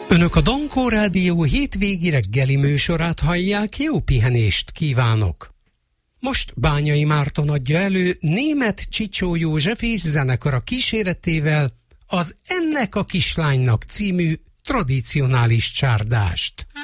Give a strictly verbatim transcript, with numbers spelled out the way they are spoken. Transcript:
Önök a Dankó Rádió hétvégi reggeli műsorát hallják, jó pihenést kívánok! Most Bányai Márton adja elő Németh Csicsó József és zenekara kíséretével az Ennek a kislánynak című tradicionális csárdást.